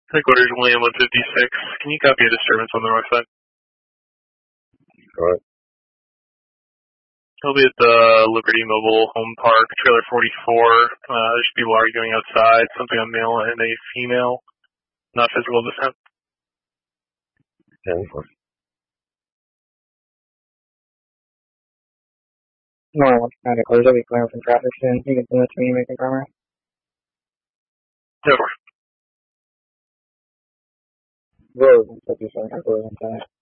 Headquarters William 156. Can you copy a disturbance on the north side? Go ahead. He'll be at the Liberty Mobile Home Park, trailer 44. There's people arguing outside, something a male and a female. Not physical dissent. 10-4. Normal, trying to close it, clear from traffic soon. You can send it to me, make a camera. Never. Road, 57, I'm going inside.